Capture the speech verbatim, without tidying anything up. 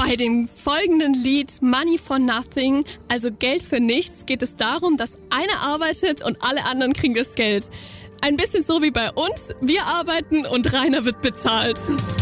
Bei dem folgenden Lied Money for Nothing, also Geld für nichts, geht es darum, dass einer arbeitet und alle anderen kriegen das Geld. Ein bisschen so wie bei uns, wir arbeiten und Rainer wird bezahlt.